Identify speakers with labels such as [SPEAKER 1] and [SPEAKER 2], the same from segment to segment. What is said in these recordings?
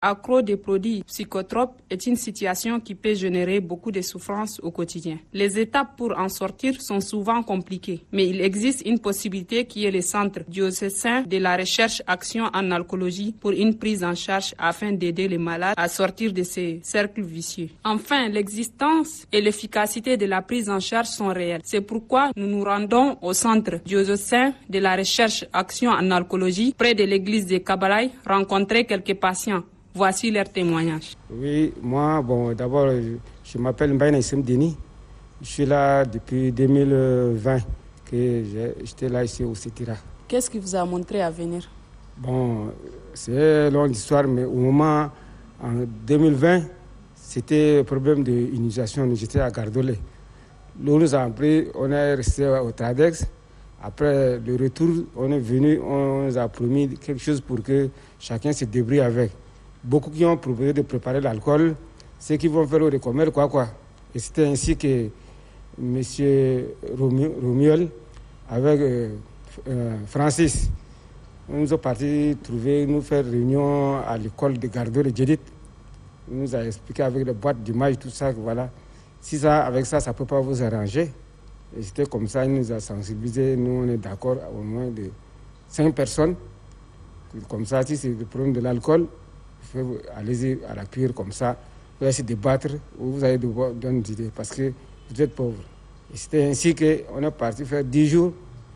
[SPEAKER 1] Accro des produits psychotropes est une situation qui peut générer beaucoup de souffrances au quotidien. Les étapes pour en sortir sont souvent compliquées, mais il existe une possibilité qui est le Centre diocésain de la recherche action en alcoolologie pour une prise en charge afin d'aider les malades à sortir de ces cercles vicieux. Enfin, l'existence et l'efficacité de la prise en charge sont réelles. C'est pourquoi nous nous rendons au Centre diocésain de la recherche action en alcoolologie près de l'église de Kabalaï rencontrer quelques patients. Voici leur témoignage.
[SPEAKER 2] Oui, moi, d'abord, je m'appelle Mbaye Naïssim Deni. Je suis là depuis 2020, que j'étais là ici au Sétira.
[SPEAKER 1] Qu'est-ce qui vous a montré à venir?
[SPEAKER 2] C'est une longue histoire, mais au moment, en 2020, c'était un problème d'initiation. J'étais à Gardolé. Nous nous avons pris, on est resté au Tradex. Après le retour, on est venu, on nous a promis quelque chose pour que chacun se débrouille avec. Beaucoup qui ont proposé de préparer l'alcool, ceux qui vont faire au recommerce, quoi. Et c'était ainsi que M. Romuald, avec Francis, nous sommes partis nous faire réunion à l'école de Gardeau de Djedit. Il nous a expliqué avec les boîtes d'images, tout ça, que voilà. Si ça, avec ça, ça ne peut pas vous arranger. Et c'était comme ça, il nous a sensibilisés. Nous, on est d'accord au moins de 5 personnes. Comme ça, si c'est le problème de l'alcool, allez-y à la cure comme ça, vous allez se débattre, vous allez devoir donner des idées parce que vous êtes pauvre. Et c'était ainsi qu'on est parti faire 10 jours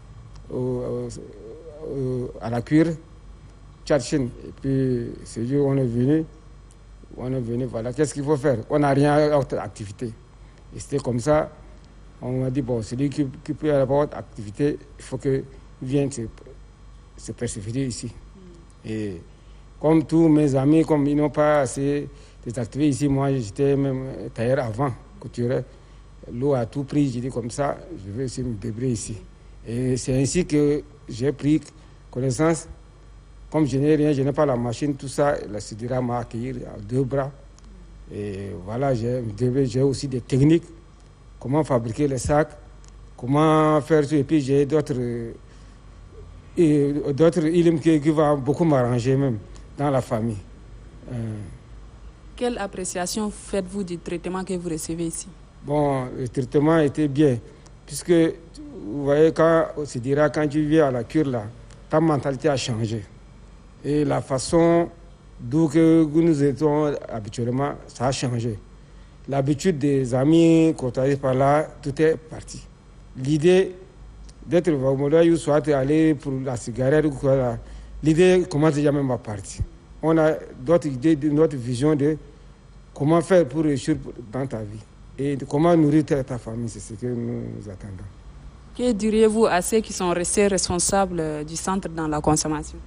[SPEAKER 2] à la cure, Tchatchine. Et puis ce jour, on est venu, voilà, qu'est-ce qu'il faut faire? On n'a rien d'autre activité. Et c'était comme ça, on m'a dit, celui qui peut avoir autre activité, il faut qu'il vienne se persévérer ici. Et comme tous mes amis, comme ils n'ont pas assez d'activités ici, moi j'étais même tailleur avant, couturier. L'eau a tout pris, j'ai dit comme ça, je vais essayer de me débrouiller ici. Et c'est ainsi que j'ai pris connaissance. Comme je n'ai rien, je n'ai pas la machine, tout ça, la Sédira m'a accueilli à 2 bras. Et voilà, j'ai aussi des techniques, comment fabriquer les sacs, comment faire tout. Et puis j'ai d'autres ilms qui vont beaucoup m'arranger même dans la famille.
[SPEAKER 1] Quelle appréciation faites-vous du traitement que vous recevez ici?
[SPEAKER 2] Le traitement était bien, puisque vous voyez, quand tu viens à la cure, là, ta mentalité a changé. Et la façon d'où nous étions habituellement, ça a changé. L'habitude des amis côtoyés par là, tout est parti. L'idée d'être au soit aller pour la cigarette ou quoi là, l'idée commence déjà même à partir. On a d'autres idées, notre vision de comment faire pour réussir dans ta vie et de comment nourrir ta famille, c'est ce que nous attendons.
[SPEAKER 1] Que diriez-vous à ceux qui sont restés responsables du centre dans la consommation?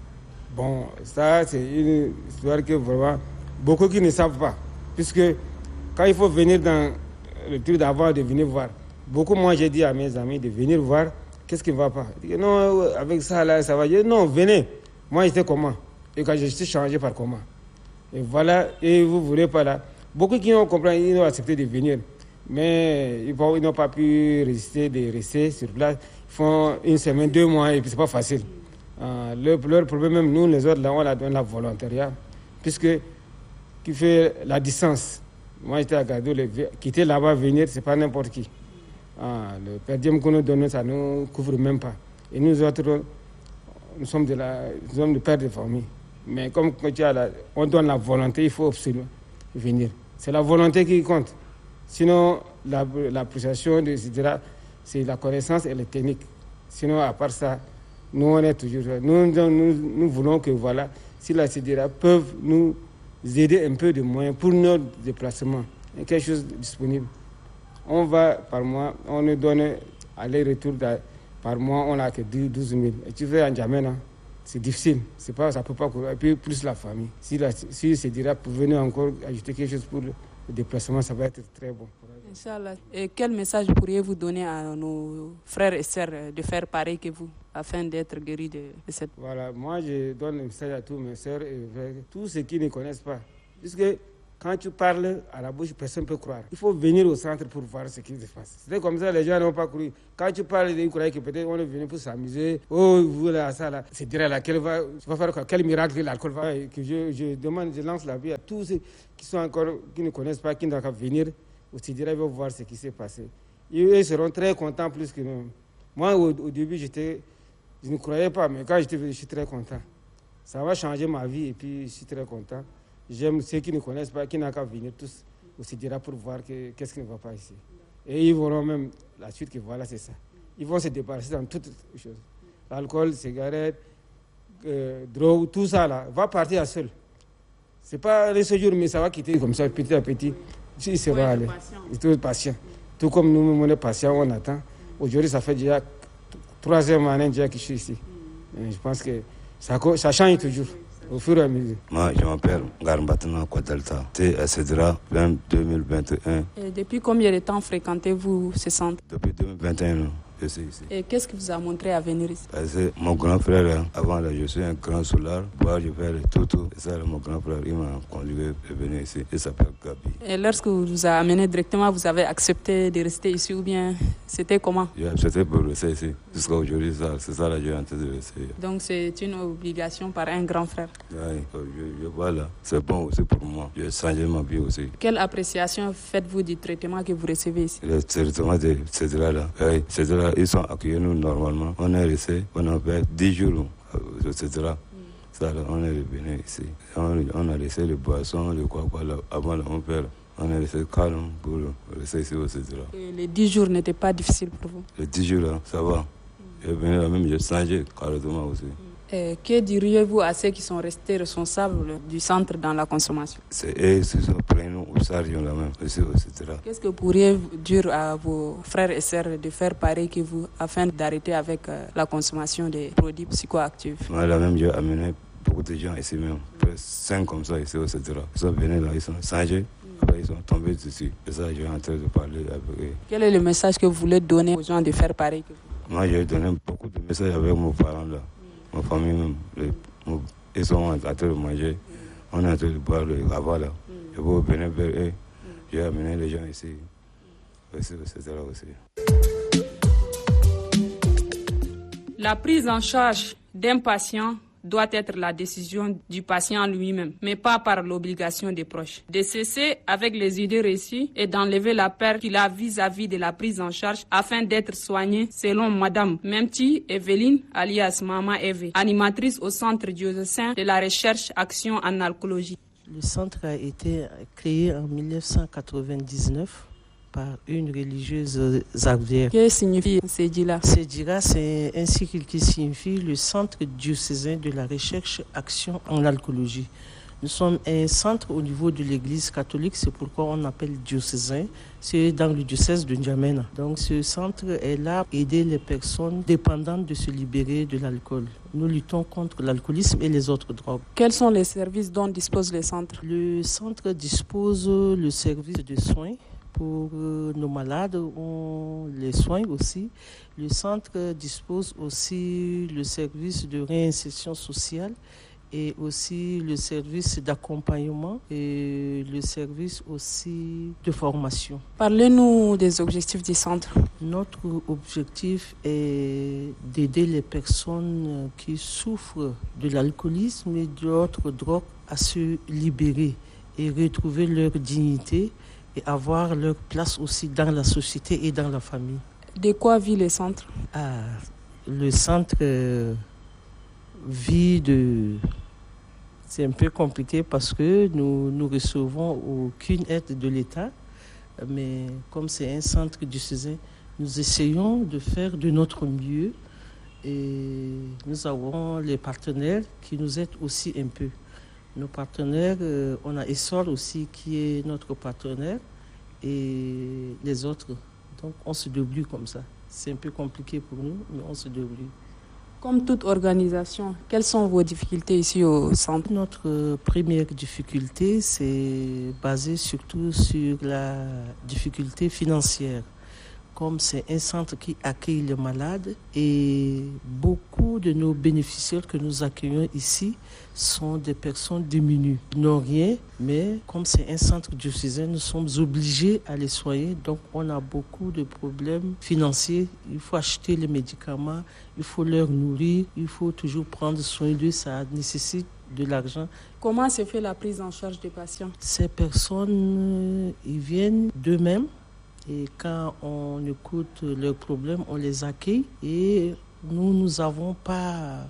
[SPEAKER 2] Ça c'est une histoire que vraiment beaucoup qui ne savent pas, puisque quand il faut venir dans le truc d'avant de venir voir, beaucoup moi j'ai dit à mes amis de venir voir qu'est-ce qui ne va pas. Ils disent, non, avec ça là ça va. Je dis, non, venez. Moi j'étais comment? Et quand je suis changé par comment? Et voilà, et vous ne voulez pas là. Beaucoup qui ont compris, ils ont accepté de venir. Mais ils n'ont pas pu résister, de rester sur place. Ils font 1 semaine, 2 mois, et puis ce n'est pas facile. Leur problème, même nous, les autres, là, on a donné la volontariat. Puisque, qui fait la distance. Moi, j'étais à Gado, quitter là-bas, venir, ce n'est pas n'importe qui. Le per diem qu'on nous donne, ça ne nous couvre même pas. Et nous autres, nous sommes des pères de famille. Mais comme on donne la volonté, il faut absolument venir. C'est la volonté qui compte. Sinon, l'appréciation de Sidira, c'est la connaissance et les techniques. Sinon, à part ça, nous, on est toujours... Nous voulons que, voilà, si la Sidira peuvent nous aider un peu de moyens pour nos déplacements, quelque chose de disponible. On va par mois, on nous donne aller-retour par mois, on n'a que 12 000. Et tu fais en Djamena, c'est difficile, ça ne peut pas courir. Et puis plus la famille. Si Sidira pour venir encore ajouter quelque chose pour le déplacement, ça va être très bon.
[SPEAKER 1] Inch'Allah. Et quel message pourriez-vous donner à nos frères et sœurs de faire pareil que vous, afin d'être guéris de cette...
[SPEAKER 2] Voilà, moi je donne un message à tous mes sœurs et tous ceux qui ne connaissent pas. Puisque Quand tu parles à la bouche, personne ne peut croire. Il faut venir au centre pour voir ce qui se passe. C'était comme ça, les gens n'ont pas cru. Quand tu parles, ils croyaient que peut-être on est venu pour s'amuser. Oh, vous là, ça là. C'est dire là, tu vas faire quoi? Quel miracle l'alcool va. Que je demande, je lance la vie à tous ceux qui ne connaissent pas, qui n'ont qu'à venir. Aussi dire, ils vont voir ce qui s'est passé. Ils seront très contents plus que nous. Moi, au début, je ne croyais pas, mais quand j'étais venu, je suis très content. Ça va changer ma vie et puis je suis très content. J'aime ceux qui ne connaissent pas, qui n'ont qu'à venir tous aussi dira pour voir qu'est-ce qui ne va pas ici. Et ils verront même la suite que voilà, c'est ça. Ils vont se débarrasser dans toutes les choses. L'alcool, cigarettes, drogue, tout ça là, va partir à seul. Ce n'est pas le séjour, mais ça va quitter comme ça, petit à petit. Il sera allé. Il est tout patient. Tout comme nous, on est patient, on attend. Aujourd'hui, ça fait déjà 3e année déjà que je suis ici. Et je pense que ça change toujours. Au fur et à mesure.
[SPEAKER 3] Moi, je m'appelle Garmbatana Kwadalta. C'est à Cédra, 2021.
[SPEAKER 1] Et depuis combien de temps fréquentez-vous ce centre?
[SPEAKER 3] Depuis 2021, je suis ici.
[SPEAKER 1] Et qu'est-ce qui vous a montré à venir ici?
[SPEAKER 3] Parce que mon grand frère, avant là, je suis un grand solar. Je fais tout. Et ça, mon grand frère, il m'a conduit à venir ici. Il s'appelle Gabi.
[SPEAKER 1] Et lorsque vous a amené directement, vous avez accepté de rester ici ou bien c'était comment?
[SPEAKER 3] J'ai accepté pour rester ici. Jusqu'à aujourd'hui, c'est ça là, j'ai en train de rester.
[SPEAKER 1] Donc c'est une obligation par un grand frère.
[SPEAKER 3] Oui, je vois là. C'est bon aussi pour moi. J'ai changé ma vie aussi.
[SPEAKER 1] Quelle appréciation faites-vous du traitement que vous recevez ici?
[SPEAKER 3] Le traitement de Cédra là. Oui, Cédra, ils sont accueillis nous normalement. On est resté, on a fait 10 jours, etc. Ça, là, on est revenu ici. On a laissé les boissons, le quoi là, avant mon père. On est resté calme pour rester ici, etc.
[SPEAKER 1] Et les 10 jours n'étaient pas difficiles pour vous?
[SPEAKER 3] Les 10 jours là, ça va. Je venu là même, j'ai changé carrément aussi.
[SPEAKER 1] Et que diriez-vous à ceux qui sont restés responsables du centre dans la consommation?
[SPEAKER 3] C'est eux qui sont pris nous au Sardion là même, aussi, etc.
[SPEAKER 1] Qu'est-ce que vous pourriez dire à vos frères et sœurs de faire pareil que vous afin d'arrêter avec la consommation des produits psychoactifs?
[SPEAKER 3] Moi là même, j'ai amené beaucoup de gens ici même, presque 5 comme ça ici, etc. Ils sont venus là, ils sont changés. Après, ils sont tombés dessus. Et ça, je suis en train de parler avec eux.
[SPEAKER 1] Quel est le message que vous voulez donner aux gens de faire pareil que vous?
[SPEAKER 3] Moi, j'ai donné beaucoup de messages avec mes parents là. Ma famille même, ils sont en train de manger, on est en train de boire le ravat là. Je veux venir vers eux, j'ai amené les gens ici, etc. aussi.
[SPEAKER 1] La prise en charge d'un patient doit être la décision du patient lui-même, mais pas par l'obligation des proches. De cesser avec les idées reçues et d'enlever la peur qu'il a vis-à-vis de la prise en charge afin d'être soigné selon Madame Memti Evelyne, alias Mama Eve, animatrice au centre diocésain de la recherche action en alcoolologie.
[SPEAKER 4] Le centre a été créé en 1999 par une religieuse Xavier.
[SPEAKER 1] Que signifie Sedila?
[SPEAKER 4] Sedila, c'est un cycle qui signifie le centre diocésain de la recherche action en alcoolologie. Nous sommes un centre au niveau de l'église catholique, c'est pourquoi on appelle diocésain. C'est dans le diocèse de N'Djamena. Donc ce centre est là pour aider les personnes dépendantes de se libérer de l'alcool. Nous luttons contre l'alcoolisme et les autres drogues.
[SPEAKER 1] Quels sont les services dont dispose le centre?
[SPEAKER 4] Le centre dispose le service de soins. Pour nos malades, on les soigne aussi. Le centre dispose aussi le service de réinsertion sociale et aussi le service d'accompagnement et le service aussi de formation.
[SPEAKER 1] Parlez-nous des objectifs du centre.
[SPEAKER 4] Notre objectif est d'aider les personnes qui souffrent de l'alcoolisme et d'autres drogues à se libérer et retrouver leur dignité et avoir leur place aussi dans la société et dans la famille.
[SPEAKER 1] De quoi vit le centre?
[SPEAKER 4] Le centre vit de... C'est un peu compliqué parce que nous ne recevons aucune aide de l'État, mais comme c'est un centre diocésain, nous essayons de faire de notre mieux et nous avons les partenaires qui nous aident aussi un peu. Nos partenaires, on a Essor aussi qui est notre partenaire et les autres. Donc on se débrouille comme ça. C'est un peu compliqué pour nous, mais on se débrouille.
[SPEAKER 1] Comme toute organisation, quelles sont vos difficultés ici au centre?
[SPEAKER 4] Notre première difficulté, c'est basé surtout sur la difficulté financière. comme c'est un centre qui accueille les malades et beaucoup de nos bénéficiaires que nous accueillons ici sont des personnes diminuées. Ils n'ont rien, mais comme c'est un centre diocésain, nous sommes obligés à les soigner. Donc on a beaucoup de problèmes financiers. Il faut acheter les médicaments, il faut leur nourrir, il faut toujours prendre soin d'eux. Ça nécessite de l'argent.
[SPEAKER 1] Comment se fait la prise en charge des patients?
[SPEAKER 4] Ces personnes, ils viennent d'eux-mêmes et quand on écoute leurs problèmes, on les accueille et nous n'avons pas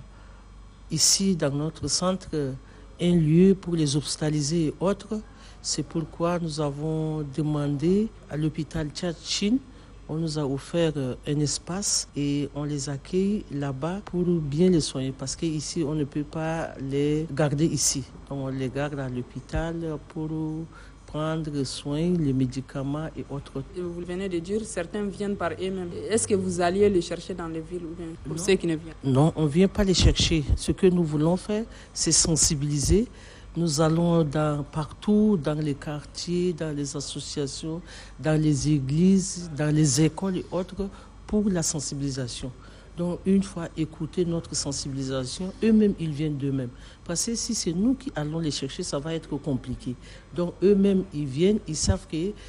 [SPEAKER 4] ici dans notre centre un lieu pour les hospitaliser et autres. C'est pourquoi nous avons demandé à l'hôpital Tchad-Chine. On nous a offert un espace et on les accueille là-bas pour bien les soigner parce qu'ici, on ne peut pas les garder ici. Donc, on les garde à l'hôpital pour prendre soin, les médicaments et autres.
[SPEAKER 1] Vous venez de dire certains viennent par eux-mêmes. Est-ce que vous alliez les chercher dans les villes ou bien pour ceux qui ne viennent?
[SPEAKER 4] Non, on ne vient pas les chercher. Ce que nous voulons faire, c'est sensibiliser. Nous allons partout, dans les quartiers, dans les associations, dans les églises, dans les écoles et autres, pour la sensibilisation. Donc, une fois écouté notre sensibilisation, eux-mêmes, ils viennent d'eux-mêmes. Parce que si c'est nous qui allons les chercher, ça va être compliqué. Donc, eux-mêmes, ils viennent, ils savent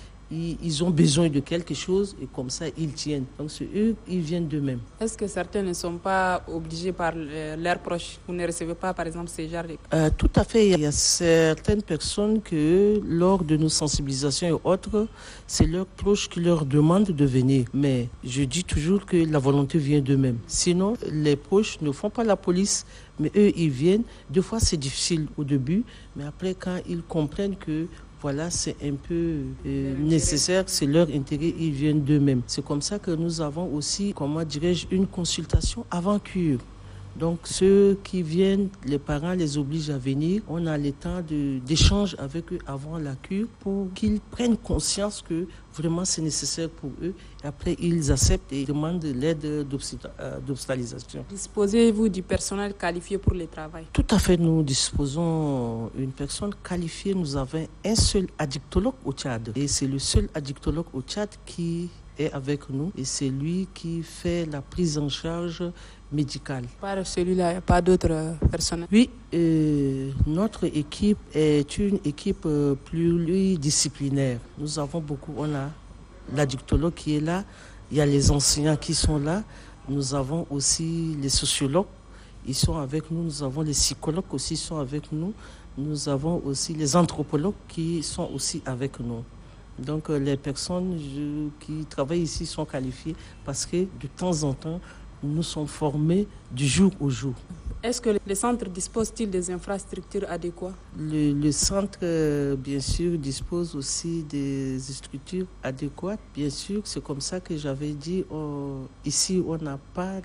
[SPEAKER 4] qu'ils ont besoin de quelque chose et comme ça, ils tiennent. Donc, c'est eux, ils viennent d'eux-mêmes.
[SPEAKER 1] Est-ce que certains ne sont pas obligés par leurs proches? Vous ne recevez pas, par exemple, ces genres de...
[SPEAKER 4] Tout à fait. Il y a certaines personnes que, lors de nos sensibilisations et autres, c'est leurs proches qui leur demandent de venir. Mais je dis toujours que la volonté vient d'eux-mêmes. Sinon, les proches ne font pas la police, mais eux, ils viennent. Des fois, c'est difficile au début, mais après, quand ils comprennent que voilà, c'est un peu nécessaire, c'est leur intérêt, ils viennent d'eux-mêmes. C'est comme ça que nous avons aussi, comment dirais-je, une consultation avant cure. Donc ceux qui viennent, les parents les obligent à venir. On a le temps d'échange avec eux avant la cure pour qu'ils prennent conscience que vraiment c'est nécessaire pour eux. Et après, ils acceptent et demandent l'aide d'hospitalisation.
[SPEAKER 1] Disposez-vous du personnel qualifié pour le travail?
[SPEAKER 4] Tout à fait, nous disposons d'une personne qualifiée. Nous avons un seul addictologue au Tchad. Et c'est le seul addictologue au Tchad qui est avec nous. Et c'est lui qui fait la prise en charge médicale.
[SPEAKER 1] Par celui-là, il n'y a pas d'autres personnels?
[SPEAKER 4] Oui, notre équipe est une équipe pluridisciplinaire. Nous avons beaucoup, on a l'addictologue qui est là, il y a les enseignants qui sont là, nous avons aussi les sociologues, ils sont avec nous, nous avons les psychologues aussi, sont avec nous, nous avons aussi les anthropologues qui sont aussi avec nous. Donc les personnes qui travaillent ici sont qualifiées parce que de temps en temps, nous sommes formés du jour au jour.
[SPEAKER 1] Est-ce que le centre dispose-t-il des infrastructures adéquates?
[SPEAKER 4] Le centre, bien sûr, dispose aussi des structures adéquates. Bien sûr, c'est comme ça que j'avais dit, ici, on n'a pas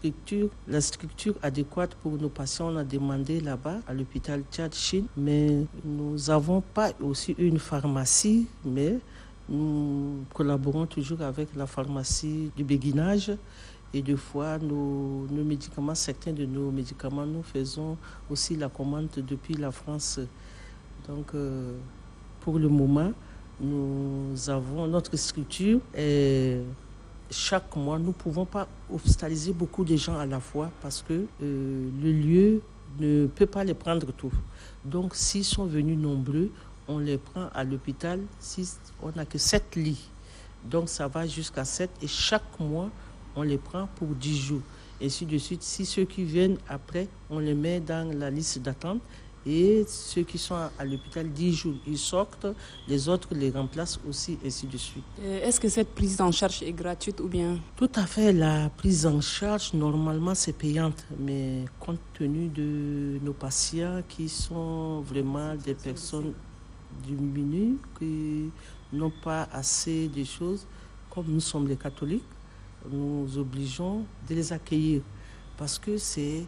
[SPEAKER 4] la structure adéquate pour nos patients. On a demandé là-bas, à l'hôpital Tchad-Chine, mais nous n'avons pas aussi une pharmacie, mais nous collaborons toujours avec la pharmacie du béguinage. Et des fois, nos médicaments, certains de nos médicaments, nous faisons aussi la commande depuis la France. Donc, pour le moment, nous avons notre structure et chaque mois, nous ne pouvons pas hospitaliser beaucoup de gens à la fois parce que le lieu ne peut pas les prendre tous. Donc, s'ils sont venus nombreux, on les prend à l'hôpital. On n'a que 7 lits. Donc, ça va jusqu'à 7 et chaque mois, on les prend pour 10 jours. Et ainsi de suite. Si ceux qui viennent après, on les met dans la liste d'attente. Et ceux qui sont à l'hôpital 10 jours, ils sortent. Les autres les remplacent aussi, ainsi de suite.
[SPEAKER 1] Est-ce que cette prise en charge est gratuite ou bien?
[SPEAKER 4] Tout à fait. La prise en charge, normalement, c'est payante. Mais compte tenu de nos patients qui sont vraiment des personnes diminuées, qui n'ont pas assez de choses, comme nous sommes les catholiques, nous obligeons de les accueillir parce que c'est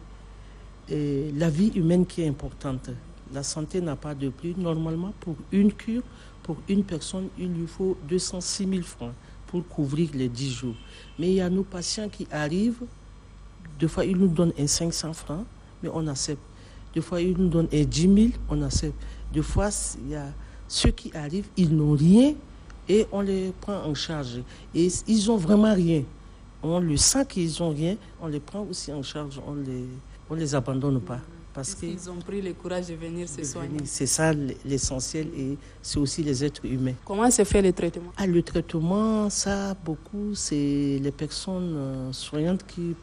[SPEAKER 4] la vie humaine qui est importante. La santé n'a pas de prix. Normalement, pour une cure, pour une personne, il lui faut 206 000 francs pour couvrir les 10 jours. Mais il y a nos patients qui arrivent, des fois ils nous donnent un 500 francs, mais on accepte. Des fois ils nous donnent un 10 000, on accepte. Des fois, il y a ceux qui arrivent, ils n'ont rien. et on les prend en charge. Et ils n'ont vraiment rien. On le sent qu'ils n'ont rien, on les prend aussi en charge, on les abandonne pas. Parce
[SPEAKER 1] qu'ils ont pris le courage de venir se soigner.
[SPEAKER 4] C'est ça l'essentiel et c'est aussi les êtres humains.
[SPEAKER 1] Comment se fait le traitement?
[SPEAKER 4] Le traitement, ça, beaucoup, c'est les personnes soignantes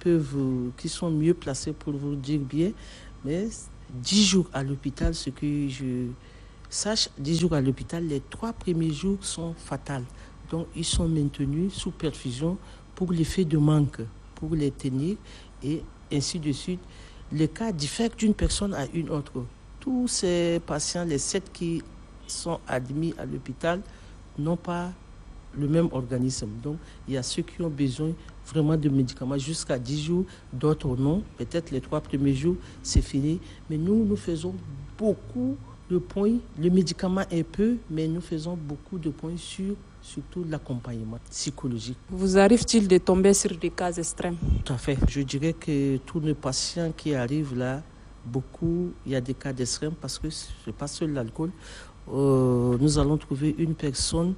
[SPEAKER 4] qui sont mieux placées pour vous dire bien. Mais 10 jours à l'hôpital, ce que je sache, 10 jours à l'hôpital, les 3 premiers jours sont fatals. Donc, ils sont maintenus sous perfusion pour l'effet de manque, pour les tenir et ainsi de suite. Les cas diffèrent d'une personne à une autre. Tous ces patients, les 7 qui sont admis à l'hôpital, n'ont pas le même organisme. Donc, il y a ceux qui ont besoin vraiment de médicaments jusqu'à 10 jours, d'autres non. Peut-être les 3 premiers jours, c'est fini. Mais nous faisons beaucoup de points. Le médicament est peu, mais nous faisons beaucoup de points sur surtout l'accompagnement psychologique.
[SPEAKER 1] Vous arrive-t-il de tomber sur des cas extrêmes?
[SPEAKER 4] Tout à fait. Je dirais que tous les patients qui arrivent là, il y a des cas d'extrême parce que ce n'est pas seul l'alcool. Nous allons trouver une personne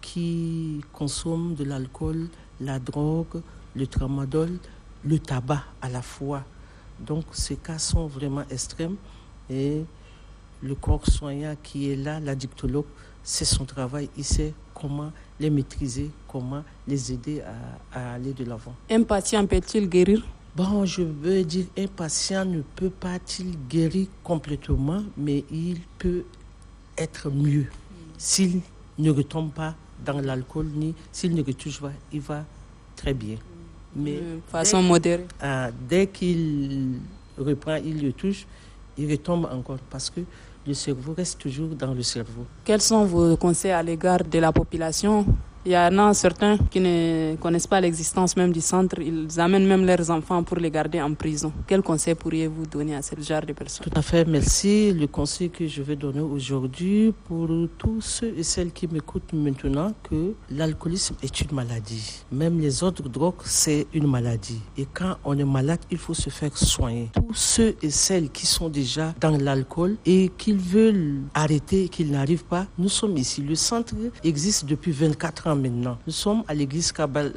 [SPEAKER 4] qui consomme de l'alcool, la drogue, le tramadol, le tabac à la fois. Donc ces cas sont vraiment extrêmes et le corps soignant qui est là, l'addictologue, c'est son travail. Il sait comment les maîtriser, comment les aider à aller de l'avant.
[SPEAKER 1] Un patient peut-il guérir?
[SPEAKER 4] Bon, je veux dire, un patient ne peut pas-il guérir complètement, mais il peut être mieux. S'il ne retombe pas dans l'alcool, ni s'il ne retouche pas, il va très bien. Mais
[SPEAKER 1] de façon modérée.
[SPEAKER 4] Dès qu'il reprend, il le touche, il retombe encore parce que le cerveau reste toujours dans le cerveau.
[SPEAKER 1] Quels sont vos conseils à l'égard de la population? Il y en a certains qui ne connaissent pas l'existence même du centre. Ils amènent même leurs enfants pour les garder en prison. Quel conseil pourriez-vous donner à ce genre de personnes?
[SPEAKER 4] Tout à fait, merci. Le conseil que je vais donner aujourd'hui pour tous ceux et celles qui m'écoutent maintenant, que l'alcoolisme est une maladie. Même les autres drogues, c'est une maladie. Et quand on est malade, il faut se faire soigner. Tous ceux et celles qui sont déjà dans l'alcool et qui veulent arrêter, qu'ils n'arrivent pas, nous sommes ici. Le centre existe depuis 24 ans maintenant. Nous sommes à l'église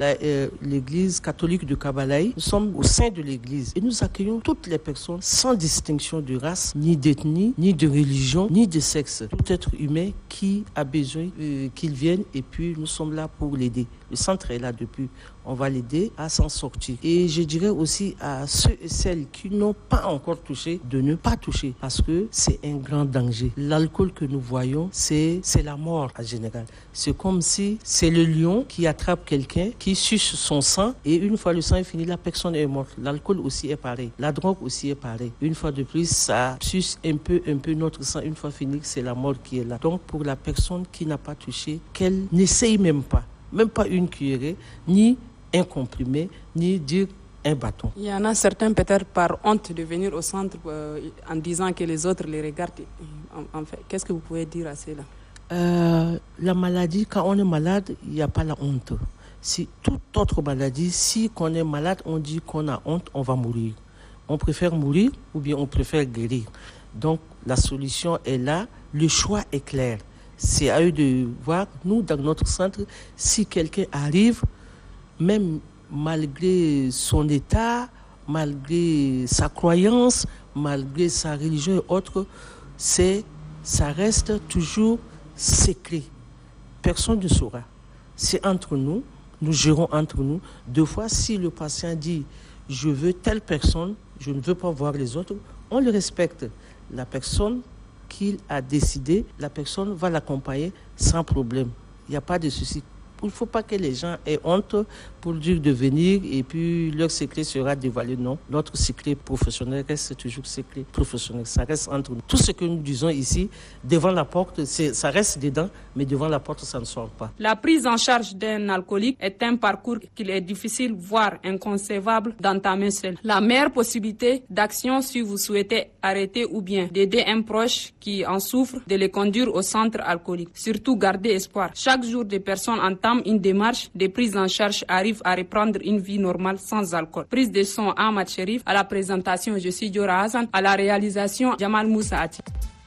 [SPEAKER 4] catholique de Kabalaï. Nous sommes au sein de l'église et nous accueillons toutes les personnes sans distinction de race, ni d'ethnie, ni de religion, ni de sexe. Tout être humain qui a besoin qu'il vienne et puis nous sommes là pour l'aider. Le centre est là depuis. On va l'aider à s'en sortir. Et je dirais aussi à ceux et celles qui n'ont pas encore touché de ne pas toucher parce que c'est un grand danger. L'alcool que nous voyons, c'est la mort en général. C'est comme si c'est le lion qui attrape quelqu'un, qui suce son sang et une fois le sang est fini, la personne est morte. L'alcool aussi est pareil. La drogue aussi est pareil. Une fois de plus, ça suce un peu notre sang. Une fois fini, c'est la mort qui est là. Donc pour la personne qui n'a pas touché, qu'elle n'essaye même pas une cuillerée, ni un comprimé, ni dire un bâton.
[SPEAKER 1] Il y en a certains peut-être par honte de venir au centre en disant que les autres les regardent. En fait, qu'est-ce que vous pouvez dire à cela?
[SPEAKER 4] La maladie, quand on est malade, il n'y a pas la honte. Si toute autre maladie, si on est malade, on dit qu'on a honte, on va mourir. On préfère mourir ou bien on préfère guérir. Donc la solution est là, le choix est clair. C'est à eux de voir, nous, dans notre centre, si quelqu'un arrive, même malgré son état, malgré sa croyance, malgré sa religion et autres, ça reste toujours secret. Personne ne saura. C'est entre nous, nous gérons entre nous. Deux fois, si le patient dit « je veux telle personne, je ne veux pas voir les autres », on le respecte. La personne qu'il a décidé, la personne va l'accompagner sans problème. Il n'y a pas de souci. Il ne faut pas que les gens aient honte pour dire de venir et puis leur secret sera dévoilé. Non, notre secret professionnel reste toujours secret professionnel. Ça reste entre nous. Tout ce que nous disons ici, devant la porte, ça reste dedans, mais devant la porte, ça ne sort pas.
[SPEAKER 1] La prise en charge d'un alcoolique est un parcours qu'il est difficile, voire inconcevable, d'entamer seul. La meilleure possibilité d'action, si vous souhaitez arrêter ou bien d'aider un proche qui en souffre, de le conduire au centre alcoolique. Surtout, garder espoir. Chaque jour, des personnes entament une démarche de prise en charge arrive à reprendre une vie normale sans alcool. Prise de son Ahmad Sherif, à la présentation je suis Diora Hassan, à la réalisation Jamal Moussa Ati.